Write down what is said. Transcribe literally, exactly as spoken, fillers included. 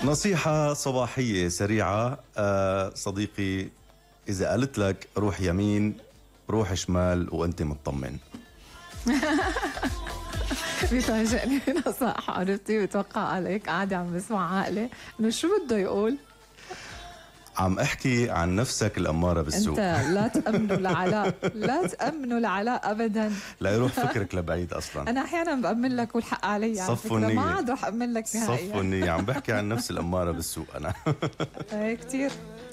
نصيحة صباحية سريعة. آه صديقي، إذا قالت لك روح يمين روح شمال وأنت مطمن. بيفاجئني نصائح، عرفتي؟ بتوقع عليك قاعدة عم بسمع عقلي إنه شو بده يقول. عم احكي عن نفسك الأمارة بالسوق. انت لا تأمنوا لعلاء، لا تأمنوا لعلاء ابدا، لا يروح فكرك لبعيد اصلا. انا احيانا بأمن لك والحق علي على صفوا فكرة، النية. ما عاد رح أأمن لك نهائيا. صفوا النية. عم بحكي عن نفس الأمارة بالسوق أنا. ايه كتير.